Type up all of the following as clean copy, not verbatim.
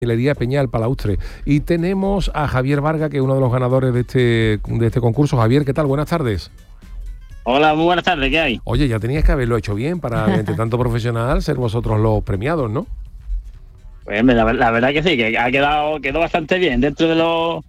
Albañilería Peñal Palaustre. Y tenemos a Javier Varga, que es uno de los ganadores de este concurso. Javier, ¿qué tal? Buenas tardes. Hola, muy buenas tardes, ¿qué hay? Oye, ya tenías que haberlo hecho bien para, entre tanto profesional, ser vosotros los premiados, ¿no? Pues la verdad que sí, que quedó bastante bien. Dentro de lo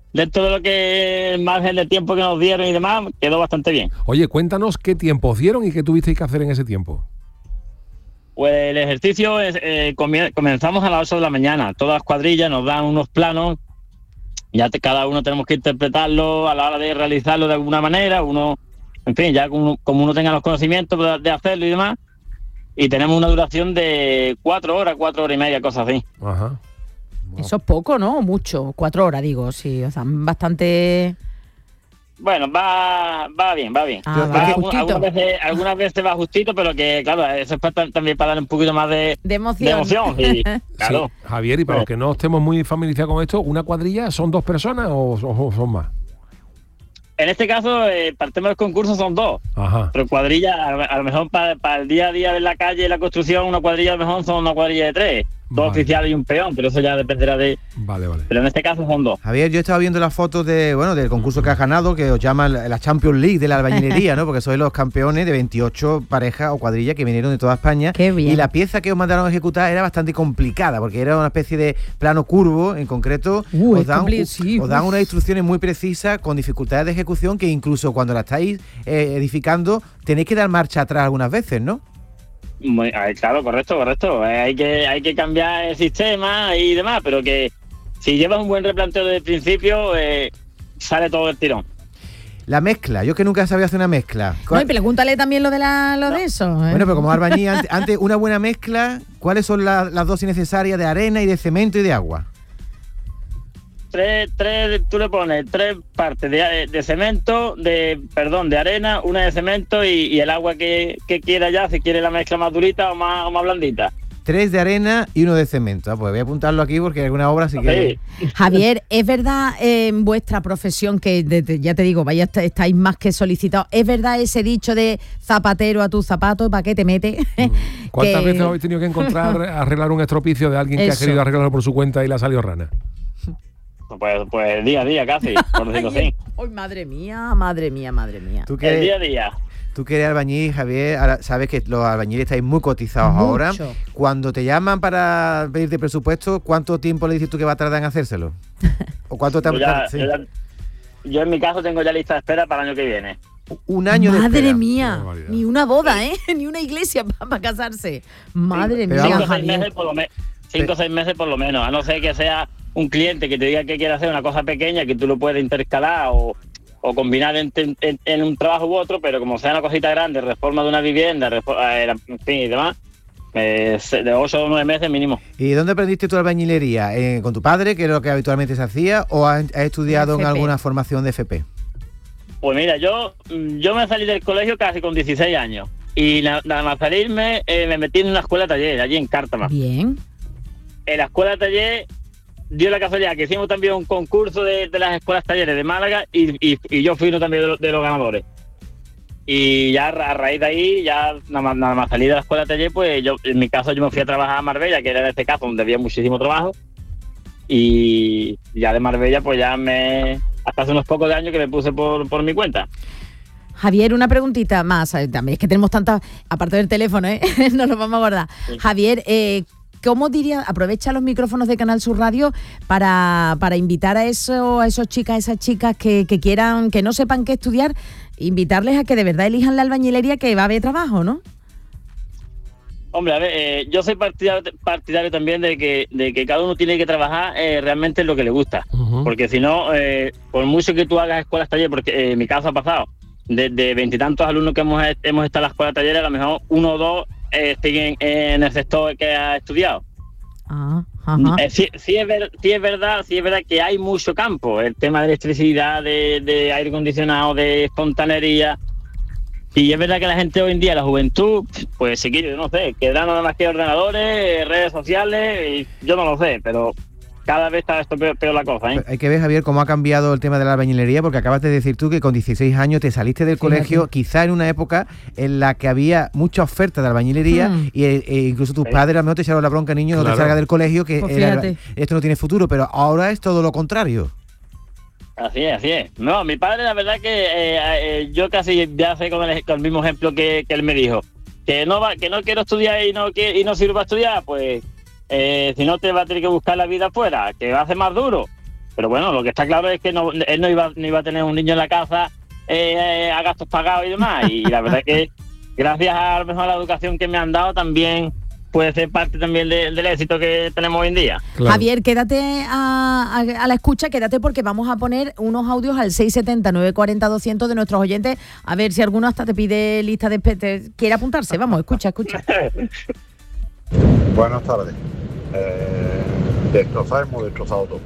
que el margen de tiempo que nos dieron y demás, quedó bastante bien. Oye, cuéntanos qué tiempo os dieron y qué tuvisteis que hacer en ese tiempo. Pues el ejercicio es, comenzamos a las 8 de la mañana. Todas las cuadrillas nos dan unos planos, cada uno tenemos que interpretarlo a la hora de realizarlo de alguna manera, en fin, ya como uno tenga los conocimientos de hacerlo y demás. Y tenemos una duración de 4 horas y media, cosas así. Ajá. Eso es poco, ¿no? Mucho. 4 horas, digo, sí. O sea, bastante... Bueno, va bien. Va justito. Algunas veces va justito, pero que, claro, eso es también para darle un poquito más de emoción. Y, claro. Sí, Javier, y para los que no estemos muy familiarizados con esto, ¿una cuadrilla son 2 personas o son más? En este caso, partimos del concurso son 2. Ajá. Pero cuadrilla, a lo mejor para el día a día de la calle y la construcción, una cuadrilla a lo mejor son una cuadrilla de 3. 2 oficiales y un peón, pero eso ya dependerá de... Vale. Pero en este caso son 2. Javier, yo estaba viendo las fotos del concurso que has ganado, que os llaman la Champions League de la albañilería, ¿no? Porque sois los campeones de 28 parejas o cuadrillas que vinieron de toda España. Qué bien. Y la pieza que os mandaron a ejecutar era bastante complicada, porque era una especie de plano curvo, en concreto. Os dan unas instrucciones muy precisas, con dificultades de ejecución, que incluso cuando la estáis edificando, tenéis que dar marcha atrás algunas veces, ¿no? Claro, correcto. Hay que cambiar el sistema y demás, pero que si llevas un buen replanteo desde el principio, sale todo el tirón. La mezcla, yo que nunca sabía hacer una mezcla. No, y pregúntale también lo de eso. Bueno, pero como albañil, antes una buena mezcla, ¿cuáles son las dosis necesarias de arena y de cemento y de agua? Tú le pones 3 partes de cemento, de arena, una de cemento y el agua que quiera ya, si quiere la mezcla más durita o más blandita. 3 de arena y 1 de cemento. Pues voy a apuntarlo aquí porque hay alguna obra sí que... Javier, ¿es verdad en vuestra profesión que, ya te digo, estáis más que solicitados? ¿Es verdad ese dicho de zapatero a tu zapato, ¿para qué te metes? ¿Cuántas veces habéis tenido que arreglar un estropicio de alguien que ha querido arreglarlo por su cuenta y le ha salido rana? Pues día a día casi, por decirlo así. ¡Ay, madre mía! El día a día. Tú que eres albañil, Javier, ahora sabes que los albañiles estáis muy cotizados ahora. Cuando te llaman para pedirte presupuesto, ¿cuánto tiempo le dices tú que va a tardar en hacérselo? ¿O cuánto te Yo en mi caso tengo ya lista de espera para el año que viene. Un año de espera. Madre mía, ni una boda, ni una iglesia para casarse. Madre mía, 5 o 6 meses por lo menos. 5 o 6 meses por lo menos, a no ser que sea un cliente que te diga que quiere hacer una cosa pequeña que tú lo puedes intercalar o combinar en un trabajo u otro, pero como sea una cosita grande, reforma de una vivienda, en fin y demás, de 8 o 9 meses mínimo. ¿Y dónde aprendiste tu albañilería? ¿Con tu padre, que es lo que habitualmente se hacía, o has estudiado en alguna formación de FP? Pues mira, yo me salí del colegio casi con 16 años y nada más salirme me metí en una escuela de taller allí en Cártama. Bien. En la escuela de taller dio la casualidad que hicimos también un concurso de las escuelas talleres de Málaga y yo fui uno también de los ganadores. Y ya a raíz de ahí, ya nada más salí de la escuela de taller, pues en mi caso yo me fui a trabajar a Marbella, que era en este caso donde había muchísimo trabajo. Y ya de Marbella, pues hasta hace unos pocos de años que me puse por mi cuenta. Javier, una preguntita más. También es que tenemos tantas, aparte del teléfono, no nos vamos a guardar. Sí. Javier, ¿cómo dirías? Aprovecha los micrófonos de Canal Sur Radio para invitar a esas chicas que quieran, que no sepan qué estudiar, invitarles a que de verdad elijan la albañilería, que va a haber trabajo, ¿no? Hombre, a ver, yo soy partidario también de que cada uno tiene que trabajar realmente en lo que le gusta. Uh-huh. Porque si no, por mucho que tú hagas escuelas taller, porque en mi caso ha pasado, de 20 y tantos alumnos que hemos estado en la escuela taller, a lo mejor 1 o 2 siguen en el sector que ha estudiado. Sí es verdad que hay mucho campo, el tema de electricidad, de aire acondicionado, de fontanería. Y es verdad que la gente hoy en día, la juventud, pues se quiere, no sé, quedará nada más que ordenadores, redes sociales, y yo no lo sé, pero cada vez está esto peor la cosa, ¿eh? Hay que ver, Javier, cómo ha cambiado el tema de la albañilería, porque acabas de decir tú que con 16 años te saliste del colegio, quizá en una época en la que había mucha oferta de albañilería e incluso tus padres a lo mejor te echaron la bronca, niño, no te salgas del colegio, que esto no tiene futuro, pero ahora es todo lo contrario. Así es. No, mi padre, la verdad que yo casi ya sé con el mismo ejemplo que él me dijo, que no quiero estudiar y no sirve para estudiar, pues si no te va a tener que buscar la vida afuera, que va a ser más duro. Pero bueno, lo que está claro es que él no iba a tener un niño en la casa a gastos pagados y demás. Y la verdad que gracias a lo mejor a la educación que me han dado también puede ser parte también del éxito que tenemos hoy en día. Claro. Javier, quédate a la escucha, quédate porque vamos a poner unos audios al 670-940-200 de nuestros oyentes, a ver si alguno hasta te pide lista de... quiere apuntarse. Vamos, escucha. Buenas tardes. Hemos destrozado todo.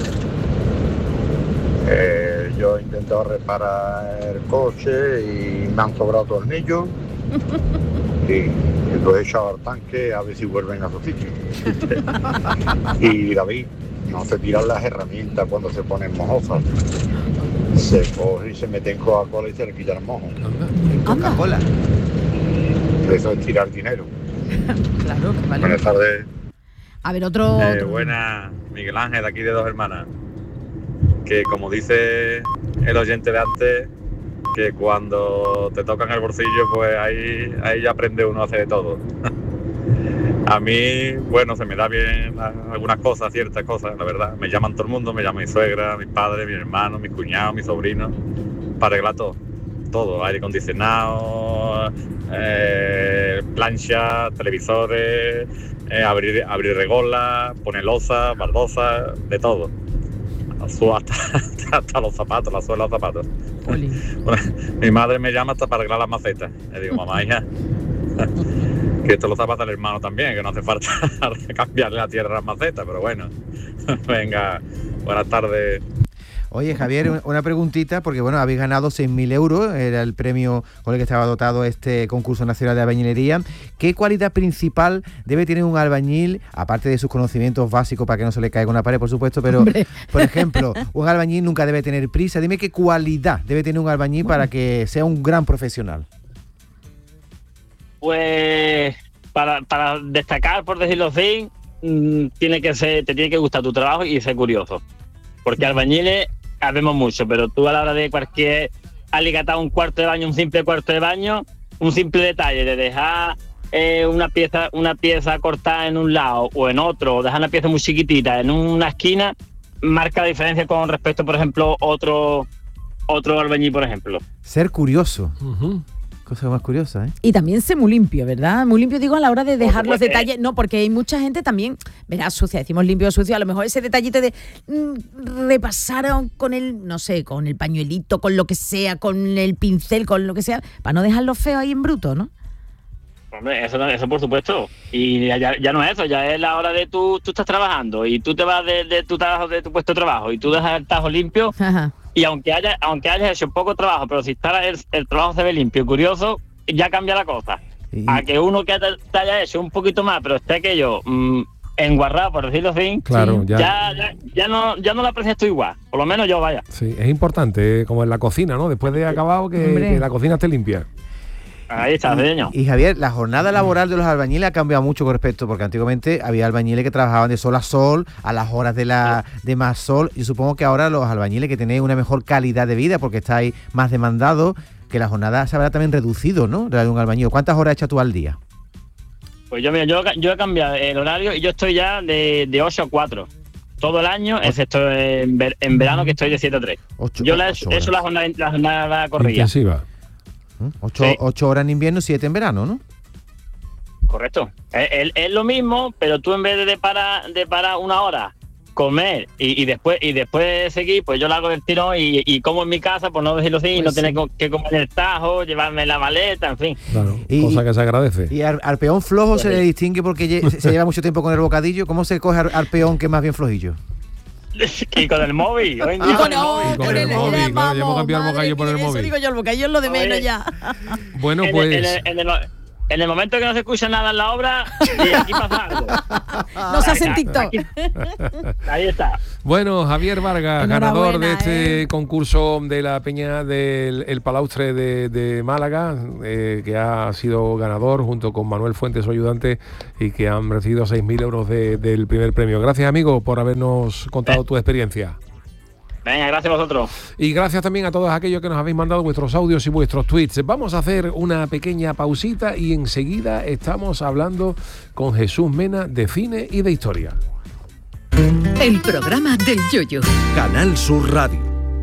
Yo he intentado reparar el coche y me han sobrado tornillos y lo he echado al tanque a ver si vuelven a su sitio. Y David, no se tiran las herramientas cuando se ponen mojosas. Se coge y se mete en Coca-Cola y se le quita el mojo. ¿En Coca-Cola? Eso es tirar dinero. Claro, vale. Buenas tardes. A ver, otro... Buenas, Miguel Ángel, aquí de Dos Hermanas. Que como dice el oyente de antes, que cuando te tocan el bolsillo, pues ahí ya aprende uno a hacer de todo. A mí, bueno, se me da bien algunas cosas, ciertas cosas, la verdad. Me llaman todo el mundo, me llama mi suegra, mi padre, mi hermano, mi cuñado, mi sobrino, para arreglar todo, aire acondicionado, plancha, televisores, abrir regolas, poner losas, baldosas, de todo. Hasta los zapatos, la suela de los zapatos. Bueno, mi madre me llama hasta para arreglar las macetas. Le digo, mamá, hija, que esto lo zapatos del hermano también, que no hace falta cambiarle la tierra a las macetas, pero bueno. Venga, buenas tardes. Oye, Javier, una preguntita, porque bueno, habéis ganado 6.000 euros, era el premio con el que estaba dotado este concurso nacional de albañilería. ¿Qué cualidad principal debe tener un albañil, aparte de sus conocimientos básicos para que no se le caiga una pared, por supuesto, pero, por ejemplo, un albañil nunca debe tener prisa? Dime qué cualidad debe tener un albañil para que sea un gran profesional. Pues, para destacar, por decirlo así, te tiene que gustar tu trabajo y ser curioso. Porque albañiles sabemos mucho, pero tú a la hora de cualquier alicatar un cuarto de baño, un simple cuarto de baño, un simple detalle de dejar una pieza cortada en un lado o en otro, o dejar una pieza muy chiquitita en una esquina, marca la diferencia con respecto, por ejemplo, otro albañil, por ejemplo. Ser curioso. Cosa más curiosa, ¿eh? Y también sé muy limpio, ¿verdad? Muy limpio, digo, a la hora de dejar los detalles. No, porque hay mucha gente también, verás, sucia, decimos limpio o sucio, a lo mejor ese detallito de repasar con el, no sé, con el pañuelito, con lo que sea, con el pincel, con lo que sea, para no dejarlo feo ahí en bruto, ¿no? Hombre, eso por supuesto. Y ya no es eso, ya es la hora de tú estás trabajando y tú te vas de tu trabajo, de tu puesto de trabajo y tú dejas el tajo limpio. Ajá. Y aunque hayas hecho poco trabajo, pero si está el trabajo se ve limpio y curioso, ya cambia la cosa. A que uno que te haya hecho un poquito más, pero esté aquello enguarrado, por decirlo así, claro, ya no lo aprecias tú igual. Por lo menos yo, vaya. Sí, es importante, como en la cocina, ¿no? Después de acabado, que la cocina esté limpia. Ahí está, señor. Y Javier, la jornada laboral de los albañiles ha cambiado mucho con respecto, porque antiguamente había albañiles que trabajaban de sol a sol, a las horas de más sol, y supongo que ahora los albañiles que tenéis una mejor calidad de vida porque estáis más demandados, que la jornada se habrá también reducido, ¿no? De un albañil. ¿Cuántas horas echas tú al día? Pues yo he cambiado el horario y yo estoy ya de 8 a 4. Todo el año, excepto en verano, que estoy de 7 a 3. Yo he hecho la jornada corrida. Intensiva. 8 horas en invierno, 7 en verano, ¿no? Correcto. Es lo mismo, pero tú en vez de parar una hora, comer y después seguir, pues yo lo hago del tirón y como en mi casa, por no decirlo así, pues y no tener que comer el tajo, llevarme la maleta, en fin. Claro, cosa que se agradece. Y al peón flojo pues se le distingue porque se lleva mucho tiempo con el bocadillo. ¿Cómo se coge al peón que es más bien flojillo? Y con el móvil. Con el móvil, claro, ya hemos cambiado el bocadillo por el móvil. Eso digo yo, el bocadillo es lo de menos ya. Bueno, pues... En el momento que no se escucha nada en la obra, aquí pasa algo. No se hace en TikTok. Ahí está. Bueno, Javier Vargas, ganador de este concurso de la Peña del El Palaustre de Málaga, que ha sido ganador junto con Manuel Fuentes, su ayudante, y que han recibido 6.000 euros del primer premio. Gracias, amigo, por habernos contado tu experiencia. Venga, gracias a vosotros. Y gracias también a todos aquellos que nos habéis mandado vuestros audios y vuestros tweets. Vamos a hacer una pequeña pausita y enseguida estamos hablando con Jesús Mena de cine y de historia. El programa del Yoyo. Canal Sur Radio.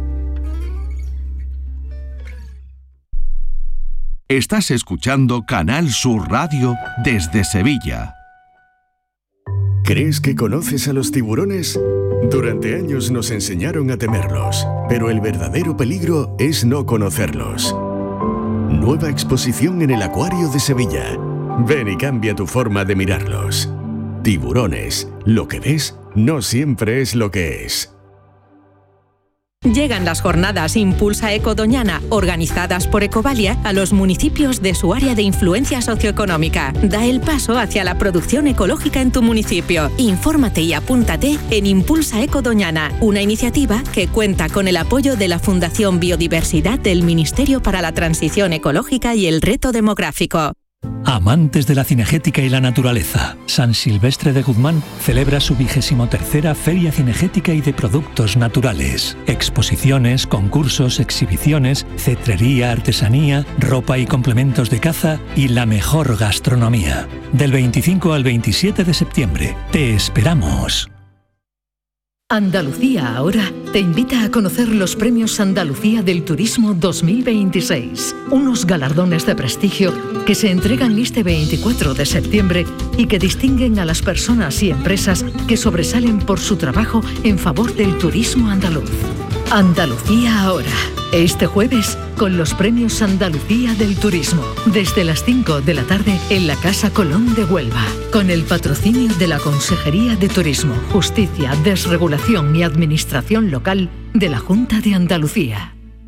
Estás escuchando Canal Sur Radio desde Sevilla. ¿Crees que conoces a los tiburones? Durante años nos enseñaron a temerlos, pero el verdadero peligro es no conocerlos. Nueva exposición en el Acuario de Sevilla. Ven y cambia tu forma de mirarlos. Tiburones, lo que ves no siempre es lo que es. Llegan las jornadas Impulsa Eco Doñana, organizadas por Ecovalia, a los municipios de su área de influencia socioeconómica. Da el paso hacia la producción ecológica en tu municipio. Infórmate y apúntate en Impulsa Eco Doñana, una iniciativa que cuenta con el apoyo de la Fundación Biodiversidad del Ministerio para la Transición Ecológica y el Reto Demográfico. Amantes de la cinegética y la naturaleza, San Silvestre de Guzmán celebra su 23ª Feria Cinegética y de Productos Naturales. Exposiciones, concursos, exhibiciones, cetrería, artesanía, ropa y complementos de caza y la mejor gastronomía. Del 25 al 27 de septiembre. Te esperamos. Andalucía Ahora te invita a conocer los Premios Andalucía del Turismo 2026, unos galardones de prestigio que se entregan este 24 de septiembre y que distinguen a las personas y empresas que sobresalen por su trabajo en favor del turismo andaluz. Andalucía Ahora, este jueves con los Premios Andalucía del Turismo, desde las 5 de la tarde en la Casa Colón de Huelva, con el patrocinio de la Consejería de Turismo, Justicia, Desregulación y Administración Local de la Junta de Andalucía.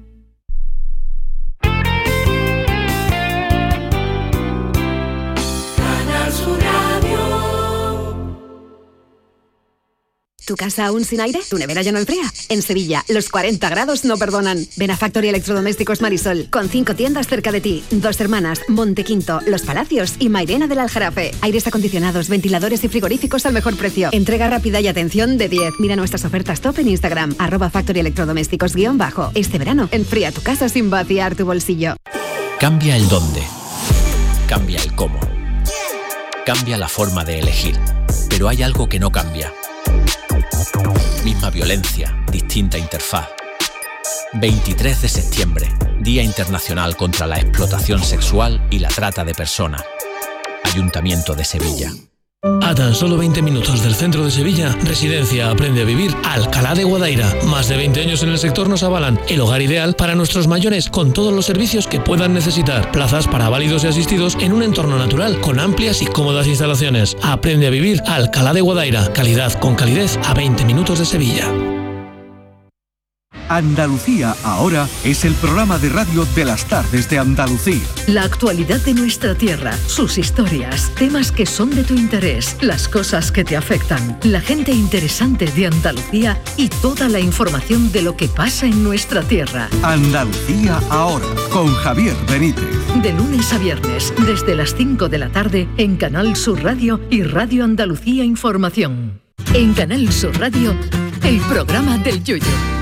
¿Tu casa aún sin aire? ¿Tu nevera ya no enfría? En Sevilla, los 40 grados no perdonan. Ven a Factory Electrodomésticos Marisol, con 5 tiendas cerca de ti. Dos Hermanas, Montequinto, Los Palacios y Mairena del Aljarafe. Aires acondicionados, ventiladores y frigoríficos al mejor precio. Entrega rápida y atención de 10. Mira nuestras ofertas top en Instagram, @Factory Electrodomésticos _. Este verano, enfría tu casa sin vaciar tu bolsillo. Cambia el dónde. Cambia el cómo. Cambia la forma de elegir. Pero hay algo que no cambia. Misma violencia, distinta interfaz. 23 de septiembre, Día Internacional contra la Explotación Sexual y la Trata de Personas. Ayuntamiento de Sevilla. A tan solo 20 minutos del centro de Sevilla, Residencia Aprende a Vivir Alcalá de Guadaira. Más de 20 años en el sector nos avalan. El hogar ideal para nuestros mayores, con todos los servicios que puedan necesitar. Plazas para válidos y asistidos en un entorno natural, con amplias y cómodas instalaciones. Aprende a Vivir Alcalá de Guadaira. Calidad con calidez a 20 minutos de Sevilla. Andalucía Ahora es el programa de radio de las tardes de Andalucía. La actualidad de nuestra tierra, sus historias, temas que son de tu interés, las cosas que te afectan, la gente interesante de Andalucía y toda la información de lo que pasa en nuestra tierra. Andalucía Ahora, con Javier Benítez. De lunes a viernes, desde las 5 de la tarde, en Canal Sur Radio y Radio Andalucía Información. En Canal Sur Radio, el programa del Yoyo.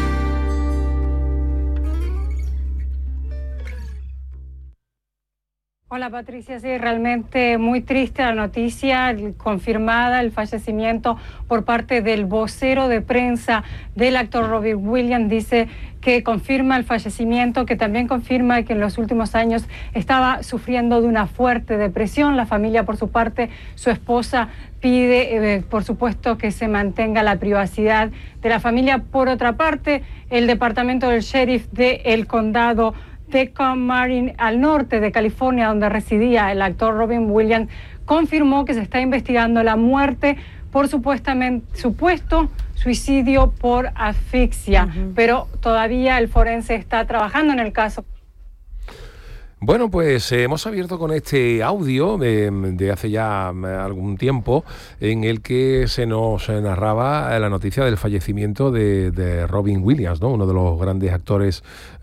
Hola Patricia, sí, realmente muy triste la noticia confirmada, el fallecimiento por parte del vocero de prensa del actor Robin Williams. Dice que confirma el fallecimiento, que también confirma que en los últimos años estaba sufriendo de una fuerte depresión. La familia, por su parte, su esposa pide, por supuesto, que se mantenga la privacidad de la familia. Por otra parte, el departamento del sheriff del condado de Marin, al norte de California, donde residía el actor Robin Williams, confirmó que se está investigando la muerte por supuesto suicidio por asfixia, pero todavía el forense está trabajando en el caso. Bueno, pues hemos abierto con este audio de hace ya algún tiempo en el que se nos narraba la noticia del fallecimiento de Robin Williams, ¿no? Uno de los grandes actores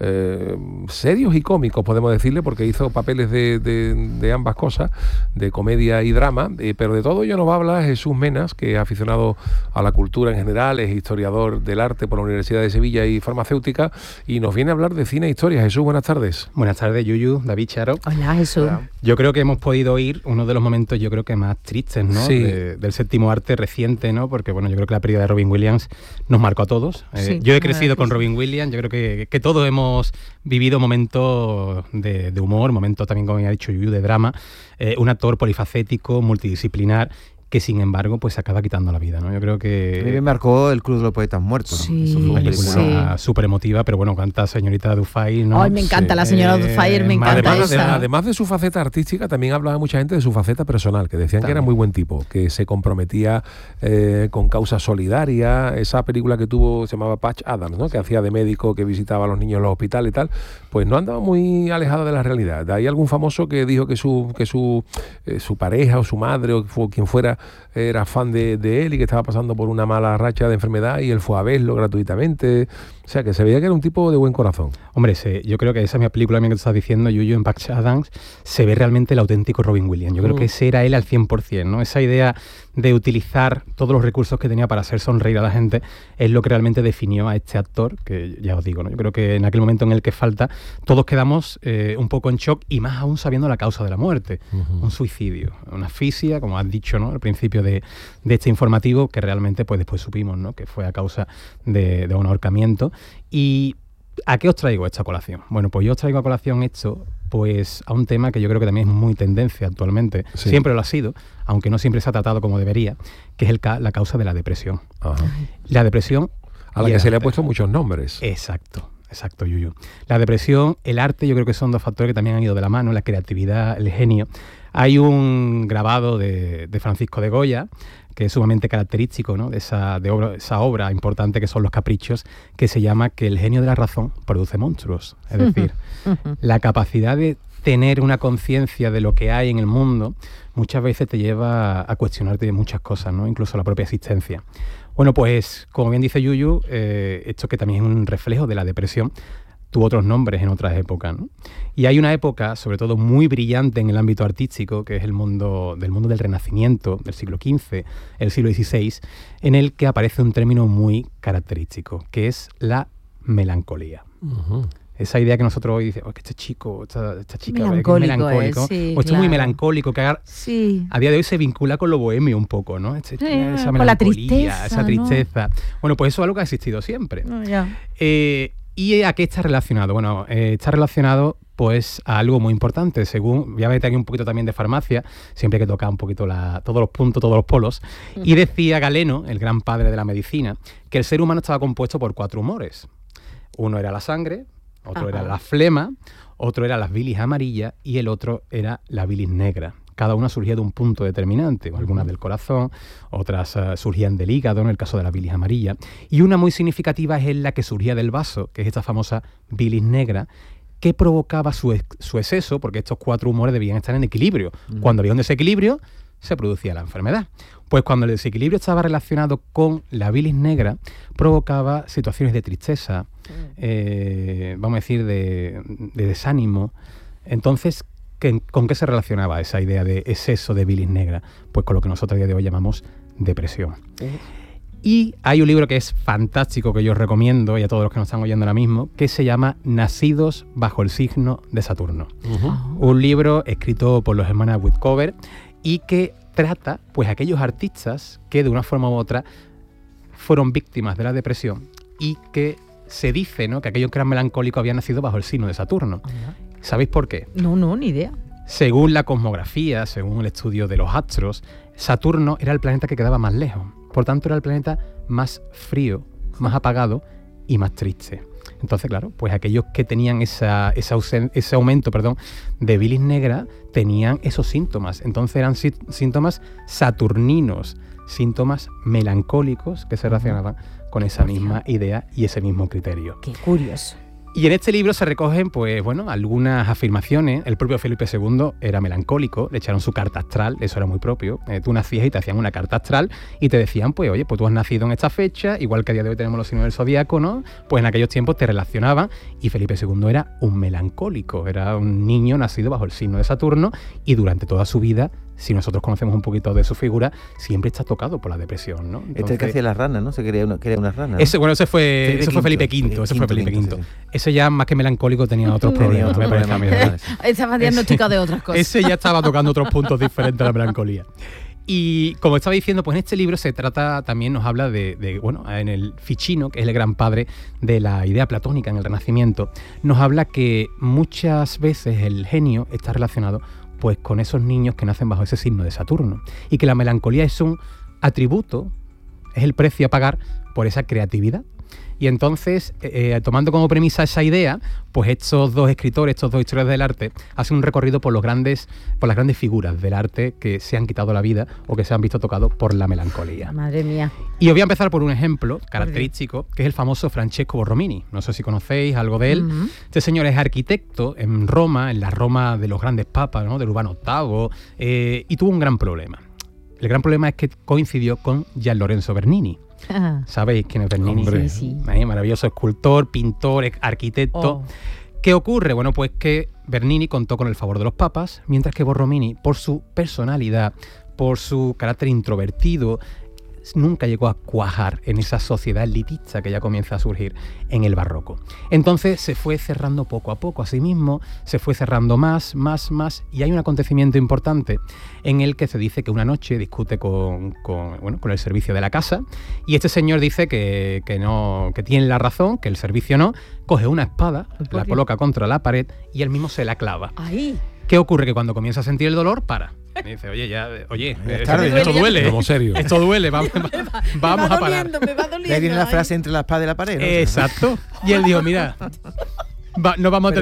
serios y cómicos, podemos decirle, porque hizo papeles de ambas cosas, de comedia y drama, pero de todo ello nos va a hablar Jesús Menas, que es aficionado a la cultura en general, es historiador del arte por la Universidad de Sevilla y farmacéutica, y nos viene a hablar de cine e historia. Jesús, buenas tardes. Buenas tardes, Yuyu, David, Charo. Hola, Jesús. Hola. Yo creo que hemos podido oír uno de los momentos, yo creo que más tristes, ¿no? Sí. Del séptimo arte reciente, ¿no? Porque, bueno, yo creo que la pérdida de Robin Williams nos marcó a todos. Sí, yo he crecido con Robin Williams, yo creo que todos hemos vivido momentos de humor, momentos también, como ha dicho Yuyu, de drama. Un actor polifacético, multidisciplinar, que sin embargo pues se acaba quitando la vida, ¿no? Yo creo que... A mí me marcó El Club de los Poetas Muertos. Sí, Eso fue una película súper emotiva, pero bueno, canta señorita Dufay, ¿no? Ay, me encanta la señora Dufay, me encanta esa. Además de su faceta artística, también hablaba mucha gente de su faceta personal, que decían que era muy buen tipo, que se comprometía con causas solidarias. Esa película que tuvo se llamaba Patch Adams, ¿no? Que hacía de médico, que visitaba a los niños en los hospitales y tal, pues no andaba muy alejada de la realidad. Hay algún famoso que dijo que su pareja o su madre o quien fuera era fan de él y que estaba pasando por una mala racha de enfermedad y él fue a verlo gratuitamente. O sea, que se veía que era un tipo de buen corazón. Hombre, yo creo que esa misma película que tú estás diciendo, Yuyu, en Patch Adams, se ve realmente el auténtico Robin Williams. Yo creo que ese era él al 100%, ¿no? Esa idea de utilizar todos los recursos que tenía para hacer sonreír a la gente es lo que realmente definió a este actor, que ya os digo, ¿no? Yo creo que en aquel momento en el que falta, todos quedamos un poco en shock, y más aún sabiendo la causa de la muerte. Un suicidio, una asfixia, como has dicho, ¿no? Al principio de este informativo, que realmente pues después supimos, ¿no? Que fue a causa de un ahorcamiento. ¿Y a qué os traigo esta colación? Bueno, pues yo os traigo a colación esto, pues a un tema que yo creo que también es muy tendencia actualmente. Sí. Siempre lo ha sido, aunque no siempre se ha tratado como debería, que es la causa de la depresión. Ajá. La depresión... A la que se le ha puesto muchos nombres. Exacto, Yuyu. La depresión, el arte, yo creo que son dos factores que también han ido de la mano, la creatividad, el genio. Hay un grabado de Francisco de Goya, que es sumamente característico, ¿no? de esa obra importante que son Los Caprichos, que se llama Que el genio de la razón produce monstruos. Es decir, la capacidad de tener una conciencia de lo que hay en el mundo muchas veces te lleva a cuestionarte de muchas cosas, ¿no? Incluso la propia existencia. Bueno, pues como bien dice Yuyu, esto que también es un reflejo de la depresión, tuvo otros nombres en otras épocas, ¿no? Y hay una época, sobre todo muy brillante en el ámbito artístico, que es el mundo del Renacimiento, del siglo XV, el siglo XVI, en el que aparece un término muy característico, que es la melancolía. Uh-huh. Esa idea que nosotros hoy decimos, que este chico, esta chica, que es melancólico, sí, o esto es muy melancólico, que a día de hoy se vincula con lo bohemio un poco, ¿no? Esa melancolía, la tristeza, esa tristeza. ¿No? Bueno, pues eso es algo que ha existido siempre. ¿Y a qué está relacionado? Bueno, está relacionado pues a algo muy importante. Según, voy a meter aquí un poquito también de farmacia, siempre hay que tocar un poquito todos los puntos, todos los polos. Y decía Galeno, el gran padre de la medicina, que el ser humano estaba compuesto por 4 humores. Uno era la sangre, otro era la flema, otro era las bilis amarillas y el otro era la bilis negra. Cada una surgía de un punto determinante, algunas del corazón, otras surgían del hígado, en el caso de la bilis amarilla. Y una muy significativa es la que surgía del vaso, que es esta famosa bilis negra, que provocaba su exceso, porque estos 4 humores debían estar en equilibrio. Cuando había un desequilibrio, se producía la enfermedad. Pues cuando el desequilibrio estaba relacionado con la bilis negra, provocaba situaciones de tristeza, vamos a decir, de desánimo. Entonces, ¿con qué se relacionaba esa idea de exceso de bilis negra? Pues con lo que nosotros a día de hoy llamamos depresión. Y hay un libro que es fantástico, que yo os recomiendo, y a todos los que nos están oyendo ahora mismo, que se llama Nacidos bajo el signo de Saturno. Un libro escrito por los hermanos Whitcover y que trata pues aquellos artistas que de una forma u otra fueron víctimas de la depresión y que se dice, ¿no?, que aquellos que eran melancólicos habían nacido bajo el signo de Saturno. ¿Sabéis por qué? No, ni idea. Según la cosmografía, según el estudio de los astros, Saturno era el planeta que quedaba más lejos. Por tanto, era el planeta más frío, más apagado y más triste. Entonces, claro, pues aquellos que tenían ese aumento de bilis negra tenían esos síntomas. Entonces eran síntomas saturninos, síntomas melancólicos que se relacionaban con esa misma idea y ese mismo criterio. Qué curioso. Y en este libro se recogen, pues bueno, algunas afirmaciones. El propio Felipe II era melancólico, le echaron su carta astral, eso era muy propio. Tú nacías y te hacían una carta astral y te decían, pues oye, pues tú has nacido en esta fecha, igual que a día de hoy tenemos los signos del zodíaco, ¿no? Pues en aquellos tiempos te relacionaban y Felipe II era un melancólico, era un niño nacido bajo el signo de Saturno y durante toda su vida, si nosotros conocemos un poquito de su figura, siempre está tocado por la depresión, ¿no? Entonces, este que hacía las ranas, ¿no? Se quería una rana, ¿no? Ese fue Felipe V, ese fue Felipe V. Sí. Ese ya, más que melancólico, tenía otros problemas. Estaba diagnosticado de otras cosas. Ese ya estaba tocando otros puntos diferentes a la melancolía. Y como estaba diciendo, pues en este libro se trata, también nos habla bueno, en el Ficino, que es el gran padre de la idea platónica en el Renacimiento, nos habla que muchas veces el genio está relacionado pues con esos niños que nacen bajo ese signo de Saturno, y que la melancolía es un atributo, es el precio a pagar por esa creatividad. Y entonces, tomando como premisa esa idea, pues estos dos escritores, estos dos historiadores del arte, hacen un recorrido por las grandes figuras del arte que se han quitado la vida o que se han visto tocados por la melancolía. Madre mía. Y os voy a empezar por un ejemplo característico, que es el famoso Francesco Borromini. No sé si conocéis algo de él. Uh-huh. Este señor es arquitecto en Roma, en la Roma de los grandes papas, ¿no? Del Urbano VIII, y tuvo un gran problema. El gran problema es que coincidió con Gian Lorenzo Bernini. ¿Sabéis quién es Bernini? Hombre, sí. Maravilloso escultor, pintor, arquitecto. ¿Qué ocurre? Bueno, pues que Bernini contó con el favor de los papas, mientras que Borromini, por su personalidad, por su carácter introvertido, nunca llegó a cuajar en esa sociedad elitista que ya comienza a surgir en el barroco. Entonces se fue cerrando poco a poco a sí mismo, se fue cerrando más, y hay un acontecimiento importante en el que se dice que una noche discute con el servicio de la casa, y este señor dice que tiene la razón, que el servicio no, coge una espada, la coloca contra la pared y él mismo se la clava. ¡Ay! ¿Qué ocurre? Que cuando comienza a sentir el dolor, para. Me dice, esto duele. Como serio. Esto duele, vamos a parar. Me va doliendo. Le viene la frase entre la espada y la pared, ¿no? Exacto. Y él dijo, mira, no vamos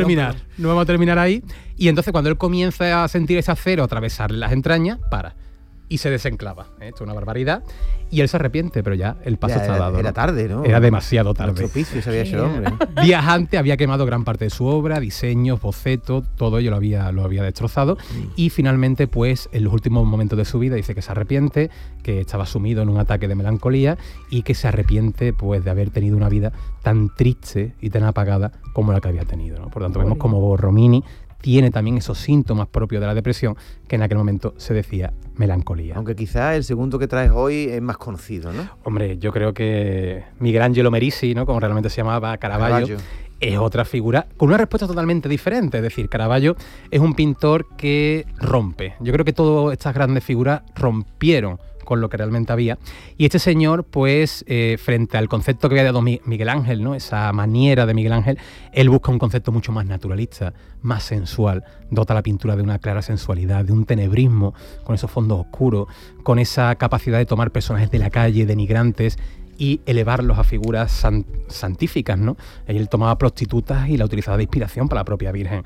a terminar ahí. Y entonces cuando él comienza a sentir ese acero atravesar las entrañas, para. Y se desenclava. Esto es una barbaridad. Y él se arrepiente, pero ya el paso está dado. Era tarde, ¿no? Era demasiado tarde. Propicio se había hecho el hombre. Días antes había quemado gran parte de su obra, diseños, bocetos, todo ello lo había destrozado. Y finalmente, pues, en los últimos momentos de su vida dice que se arrepiente, que estaba sumido en un ataque de melancolía y que se arrepiente, pues, de haber tenido una vida tan triste y tan apagada como la que había tenido, ¿no? Por tanto, vemos como Borromini tiene también esos síntomas propios de la depresión, que en aquel momento se decía melancolía. Aunque quizás el segundo que traes hoy es más conocido, ¿no? Hombre, yo creo que Michelangelo Merisi, ¿no? Como realmente se llamaba, Caravaggio, es otra figura con una respuesta totalmente diferente. Es decir, Caravaggio es un pintor que rompe. Yo creo que todas estas grandes figuras rompieron con lo que realmente había. Y este señor, pues, frente al concepto que había dado Miguel Ángel, ¿no? Esa maniera de Miguel Ángel, él busca un concepto mucho más naturalista, más sensual, dota la pintura de una clara sensualidad, de un tenebrismo, con esos fondos oscuros, con esa capacidad de tomar personajes de la calle, denigrantes, y elevarlos a figuras santíficas, ¿no? Él tomaba prostitutas y la utilizaba de inspiración para la propia Virgen.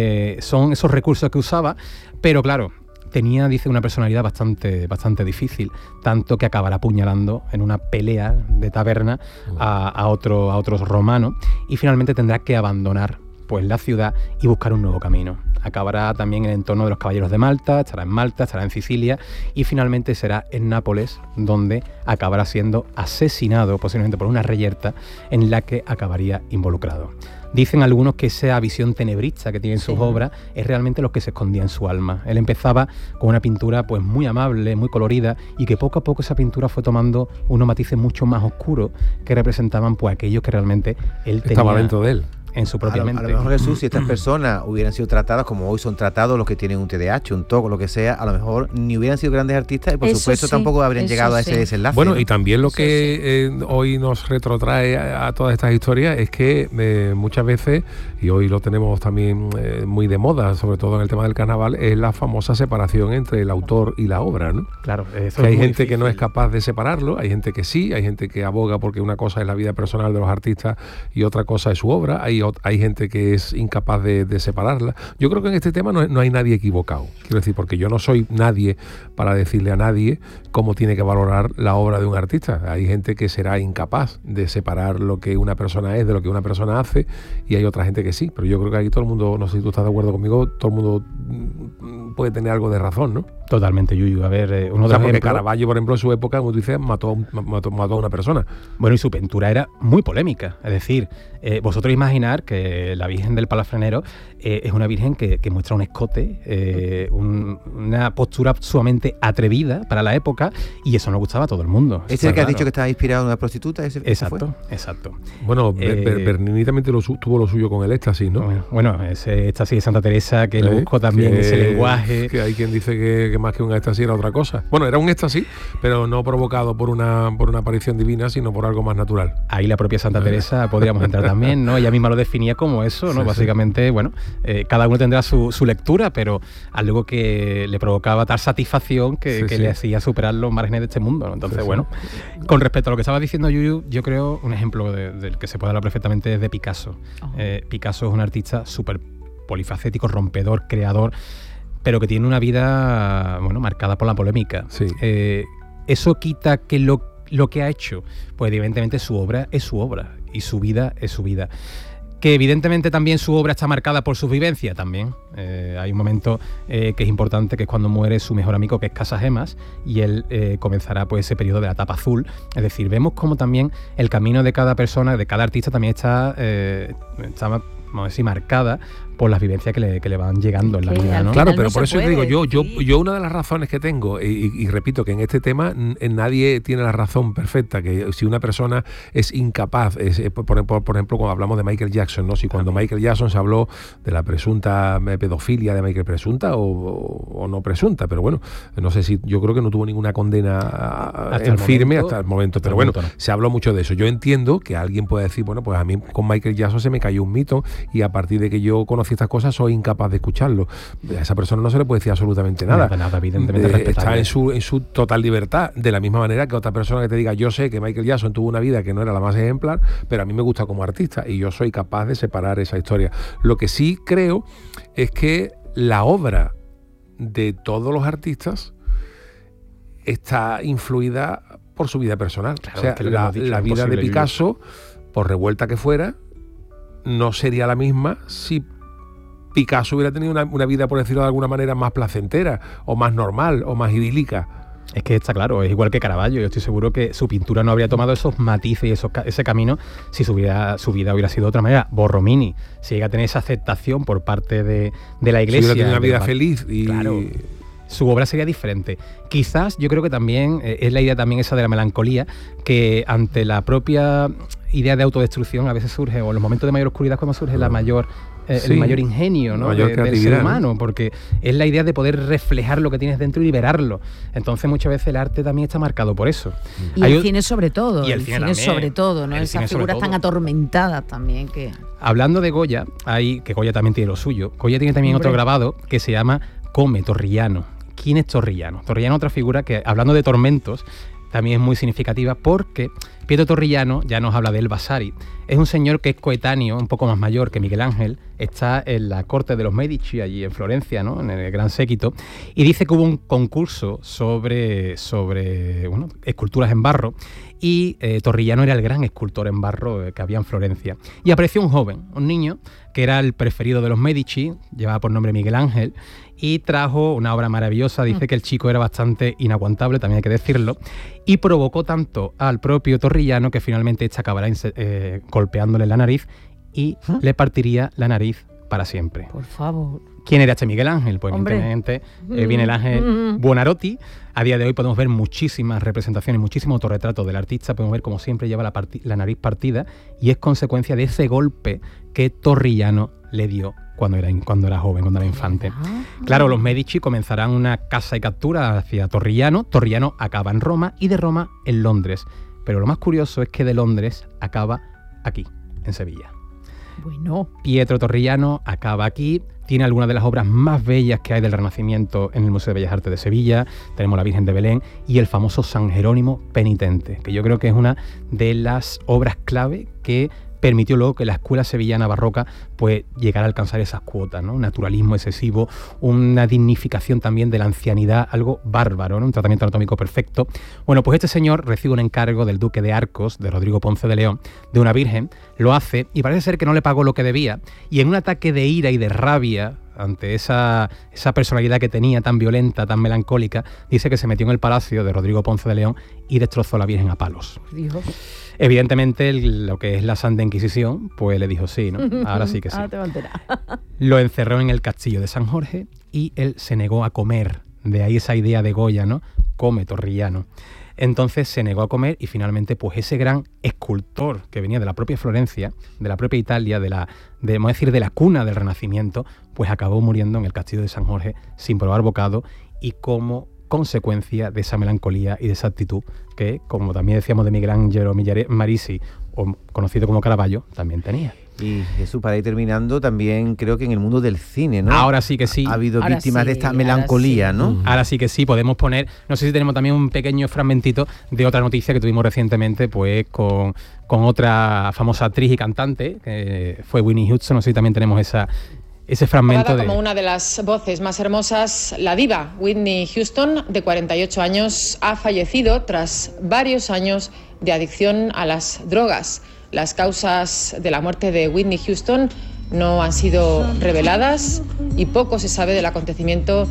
Son esos recursos que usaba, pero claro, tenía, dice, una personalidad bastante difícil, tanto que acabará apuñalando en una pelea de taberna a otros romanos, y finalmente tendrá que abandonar, pues, la ciudad y buscar un nuevo camino. Acabará también en el entorno de los caballeros de Malta, estará en Sicilia, y finalmente será en Nápoles, donde acabará siendo asesinado, posiblemente por una reyerta en la que acabaría involucrado. Dicen algunos que esa visión tenebrista que tiene en sus obras es realmente lo que se escondía en su alma. Él empezaba con una pintura, pues, muy amable, muy colorida, y que poco a poco esa pintura fue tomando unos matices mucho más oscuros que representaban, pues, aquellos que realmente él tenía. Estaba dentro de él. En su propia mente. A lo mejor, Jesús, si estas personas hubieran sido tratadas como hoy son tratados los que tienen un TDAH, un TOC, lo que sea, a lo mejor ni hubieran sido grandes artistas y por supuesto tampoco habrían llegado a ese desenlace. Bueno, ¿no? Y también lo que hoy nos retrotrae a todas estas historias es que muchas veces, y hoy lo tenemos también muy de moda, sobre todo en el tema del carnaval, es la famosa separación entre el autor y la obra, ¿no? Claro, eso que hay gente difícil, que no es capaz de separarlo, hay gente que sí, hay gente que aboga porque una cosa es la vida personal de los artistas y otra cosa es su obra, hay hay gente que es incapaz de separarla. Yo creo que en este tema no hay nadie equivocado, quiero decir, porque yo no soy nadie para decirle a nadie cómo tiene que valorar la obra de un artista. Hay gente que será incapaz de separar lo que una persona es de lo que una persona hace, y hay otra gente que sí, pero yo creo que aquí todo el mundo, no sé si tú estás de acuerdo conmigo, todo el mundo puede tener algo de razón, ¿no? Totalmente, Yuyu. A ver, uno de los porque Caravaggio, por ejemplo, en su época, como tú dices, mató a una persona. Bueno, y su pintura era muy polémica. Es decir, vosotros imaginar que la Virgen del Palafrenero es una virgen que muestra un escote, una postura sumamente atrevida para la época, y eso no gustaba a todo el mundo. ¿Ese es el que has dicho que estaba inspirado en una prostituta? Exacto. Bueno, Bernini también tuvo lo suyo con el éxtasis, ¿no? Bueno, ese éxtasis de Santa Teresa, que le buscó también ese lenguaje. Que hay quien dice que más que un éxtasis era otra cosa. Bueno, era un éxtasis, pero no provocado por una aparición divina, sino por algo más natural. Ahí la propia Santa Teresa podríamos entrar también, ¿no? Ella misma lo definía como eso, ¿no? Sí, básicamente, bueno, cada uno tendrá su lectura, pero algo que le provocaba tal satisfacción que le hacía superar los márgenes de este mundo, ¿no? Entonces, bueno, con respecto a lo que estaba diciendo Yuyu, yo creo un ejemplo del que se puede hablar perfectamente es de Picasso. Picasso es un artista súper polifacético, rompedor, creador, pero que tiene una vida, bueno, marcada por la polémica. Sí. Eso quita que lo que ha hecho, pues evidentemente su obra es su obra y su vida es su vida. Que evidentemente también su obra está marcada por sus vivencias también. Hay un momento que es importante, que es cuando muere su mejor amigo, que es Casagemas, y él comenzará pues ese periodo de la etapa azul. Es decir, vemos cómo también el camino de cada persona, de cada artista también está vamos a decir, marcada por las vivencias que le van llegando en la vida, ¿no? Claro, pero por eso te digo, yo una de las razones que tengo, y repito que en este tema nadie tiene la razón perfecta, que si una persona es incapaz, por ejemplo, cuando hablamos de Michael Jackson, ¿no? Si cuando Michael Jackson se habló de la presunta pedofilia de Michael, presunta o no presunta, pero bueno, no sé si, yo creo que no tuvo ninguna condena firme hasta el momento, pero bueno, se habló mucho de eso. Yo entiendo que alguien puede decir, bueno, pues a mí con Michael Jackson se me cayó un mito, y a partir de que yo conocí estas cosas soy incapaz de escucharlo. A esa persona no se le puede decir absolutamente nada. Evidentemente está en su total libertad, de la misma manera que otra persona que te diga, yo sé que Michael Jackson tuvo una vida que no era la más ejemplar, pero a mí me gusta como artista y yo soy capaz de separar esa historia. Lo que sí creo es que la obra de todos los artistas está influida por su vida personal. Claro, o sea, la vida de Picasso, por revuelta que fuera, no sería la misma si Picasso hubiera tenido una vida, por decirlo de alguna manera, más placentera, o más normal, o más idílica. Es que está claro, es igual que Caravaggio. Yo estoy seguro que su pintura no habría tomado esos matices y ese camino si su vida hubiera sido de otra manera. Borromini, si llega a tener esa aceptación por parte de la iglesia, si hubiera tenido una vida feliz y... Claro, su obra sería diferente. Quizás, yo creo que también es la idea también esa de la melancolía, que ante la propia idea de autodestrucción a veces surge, o en los momentos de mayor oscuridad, cuando surge el mayor ingenio, ¿no? Del ser humano, ¿no? Porque es la idea de poder reflejar lo que tienes dentro y liberarlo. Entonces muchas veces el arte también está marcado por eso. Y el cine sobre todo, el cine sobre todo, ¿no? Esas figuras tan atormentadas también que... Hablando de Goya, que Goya también tiene lo suyo. Goya tiene también otro grabado que se llama Come, Torrillano. ¿Quién es Torrillano? Torrillano es otra figura que, hablando de tormentos, también es muy significativa, porque Pietro Torrillano, ya nos habla de El Vasari, es un señor que es coetáneo, un poco más mayor que Miguel Ángel, está en la corte de los Medici, allí en Florencia, ¿no? En el Gran Séquito, y dice que hubo un concurso sobre esculturas en barro, y Torrillano era el gran escultor en barro que había en Florencia. Y apareció un joven, un niño, que era el preferido de los Medici, llevaba por nombre Miguel Ángel, y trajo una obra maravillosa. Dice que el chico era bastante inaguantable, también hay que decirlo, y provocó tanto al propio Torrillano que finalmente este acabará golpeándole la nariz y le partiría la nariz para siempre. Por favor. ¿Quién era este Miguel Ángel? Pues evidentemente viene el Ángel Buonarroti. A día de hoy podemos ver muchísimas representaciones, muchísimos autorretratos del artista. Podemos ver como siempre lleva la nariz partida, y es consecuencia de ese golpe que Torrillano le dio cuando era joven, cuando era infante. Claro, los Medici comenzarán una caza y captura hacia Torrillano. Torrillano acaba en Roma, y de Roma en Londres. Pero lo más curioso es que de Londres acaba aquí, en Sevilla. Bueno. Pietro Torrillano acaba aquí. Tiene algunas de las obras más bellas que hay del Renacimiento en el Museo de Bellas Artes de Sevilla. Tenemos la Virgen de Belén y el famoso San Jerónimo Penitente, que yo creo que es una de las obras clave que permitió luego que la escuela sevillana barroca pues llegara a alcanzar esas cuotas, ¿no? Un naturalismo excesivo, una dignificación también de la ancianidad, algo bárbaro, ¿no? Un tratamiento anatómico perfecto. Bueno, pues este señor recibe un encargo del duque de Arcos, de Rodrigo Ponce de León, de una virgen, lo hace y parece ser que no le pagó lo que debía, y en un ataque de ira y de rabia ante esa personalidad que tenía tan violenta, tan melancólica, dice que se metió en el palacio de Rodrigo Ponce de León y destrozó a la Virgen a palos. Dijo. Evidentemente, lo que es la Santa Inquisición, pues le dijo sí, ¿no? Ahora sí que sí. Ahora te va a enterar. Lo encerró en el castillo de San Jorge y él se negó a comer. De ahí esa idea de Goya, ¿no? Come, torrillano. Entonces se negó a comer y finalmente pues ese gran escultor que venía de la propia Florencia, de la propia Italia, de la cuna del Renacimiento, pues acabó muriendo en el castillo de San Jorge sin probar bocado y como consecuencia de esa melancolía y de esa actitud que, como también decíamos de Miguel Ángel Marisi, o conocido como Caravaggio, también tenía. Y Jesús, para ir terminando, también creo que en el mundo del cine, ¿no? Ahora sí que sí. Ha habido víctimas de esta melancolía, ¿no? Ahora sí que sí, podemos poner, no sé si tenemos también un pequeño fragmentito de otra noticia que tuvimos recientemente, pues con otra famosa actriz y cantante, que fue Whitney Houston, no sé si también tenemos ese fragmento de... Como una de las voces más hermosas, la diva Whitney Houston, de 48 años, ha fallecido tras varios años de adicción a las drogas. Las causas de la muerte de Whitney Houston no han sido reveladas y poco se sabe del acontecimiento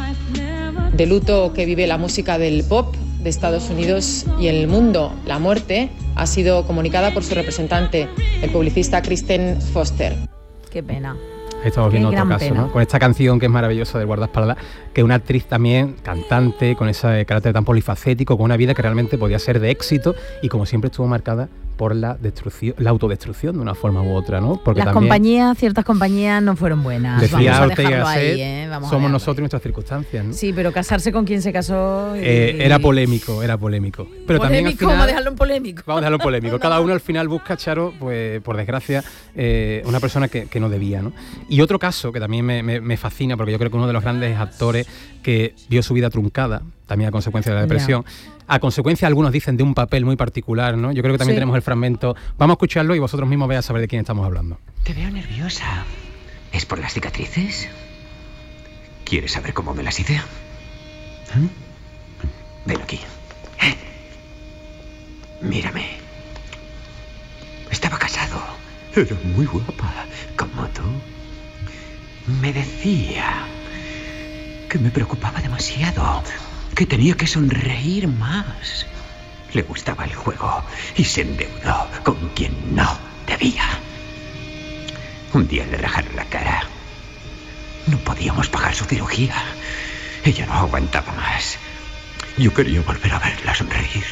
de luto que vive la música del pop de Estados Unidos y el mundo. La muerte ha sido comunicada por su representante, el publicista Kristen Foster. Qué pena. Estamos viendo otro caso, ¿no? Con esta canción que es maravillosa del guardaespaldas, que una actriz también, cantante, con ese carácter tan polifacético, con una vida que realmente podía ser de éxito y como siempre estuvo marcada por la autodestrucción de una forma u otra, ¿no? Porque ciertas compañías no fueron buenas. Decía Ortega Gasset, somos nosotros y nuestras circunstancias, ¿no? Sí, pero casarse con quien se casó... Era polémico. Pero ¿Polémico? También al final, vamos a dejarlo en polémico. Vamos a dejarlo en polémico. Cada uno al final busca, Charo, pues por desgracia, una persona que no debía, ¿no? Y otro caso que también me fascina, porque yo creo que uno de los grandes actores que vio su vida truncada, también a consecuencia de la depresión, a consecuencia, algunos dicen, de un papel muy particular, ¿no? Yo creo que también tenemos el fragmento. Vamos a escucharlo y vosotros mismos vais a saber de quién estamos hablando. Te veo nerviosa. ¿Es por las cicatrices? ¿Quieres saber cómo me las hice? Ven aquí. Mírame. Estaba casado. Era muy guapa, como tú. Me decía que me preocupaba demasiado, que tenía que sonreír más. Le gustaba el juego y se endeudó con quien no debía. Un día le rajaron la cara. No podíamos pagar su cirugía. Ella no aguantaba más. Yo quería volver a verla sonreír.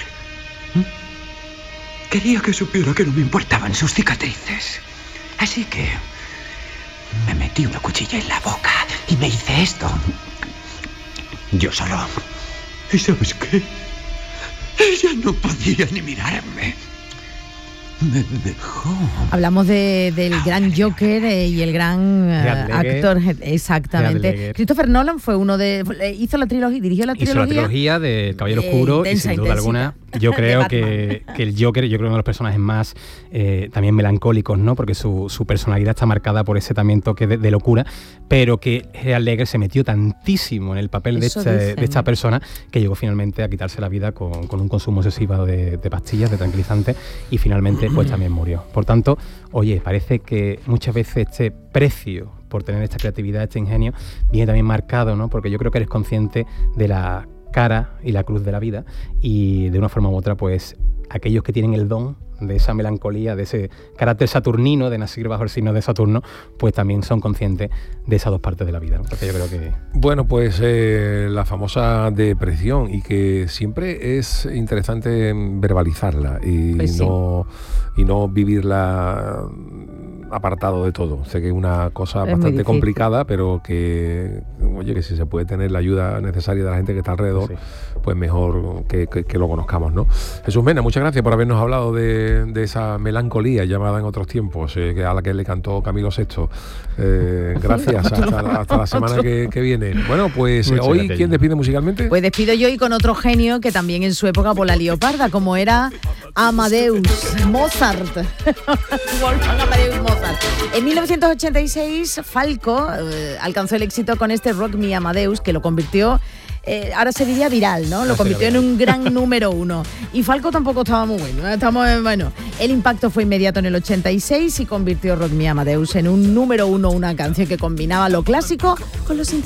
Quería que supiera que no me importaban sus cicatrices. Así que me metí una cuchilla en la boca y me hice esto. Yo solo. ¿Y sabes qué? Ella no podía ni mirarme. Me dejó. Hablamos del gran Joker y el gran actor, exactamente. Christopher Nolan fue uno hizo la trilogía, dirigió la trilogía. Hizo la trilogía de Caballero Oscuro y sin duda alguna yo creo que el Joker, yo creo uno de los personajes más también melancólicos, ¿no? Porque su personalidad está marcada por ese también toque de locura, pero que Heath Ledger se metió tantísimo en el papel de esta persona que llegó finalmente a quitarse la vida con un consumo excesivo de pastillas, de tranquilizantes, y finalmente pues también murió. Por tanto, oye, parece que muchas veces este precio por tener esta creatividad, este ingenio, viene también marcado, ¿no? Porque yo creo que eres consciente de la cara y la cruz de la vida y de una forma u otra, pues aquellos que tienen el don de esa melancolía, de ese carácter saturnino, de nacer bajo el signo de Saturno, pues también son conscientes de esas dos partes de la vida, ¿no? Porque yo creo que... Bueno, pues la famosa depresión, y que siempre es interesante verbalizarla y, pues y no vivirla apartado de todo. Sé que es una cosa bastante complicada, pero que, oye, que si se puede tener la ayuda necesaria de la gente que está alrededor, pues mejor que lo conozcamos, ¿no? Jesús Mena, muchas gracias por habernos hablado de esa melancolía llamada en otros tiempos, a la que le cantó Camilo VI. Gracias, hasta la semana que viene. Bueno, pues muchas hoy, ¿quién despide musicalmente? Pues despido yo y con otro genio que también en su época por la lió parda, como era Amadeus Mozart. Wolfgang Amadeus Mozart. En 1986, Falco alcanzó el éxito con este Rock Me Amadeus, que lo convirtió, ahora se diría viral, ¿no? Lo convirtió en un gran número 1. Y Falco tampoco estaba muy bueno. Bueno, el impacto fue inmediato en el 86 y convirtió Rock Me Amadeus en un número 1, una canción que combinaba lo clásico con los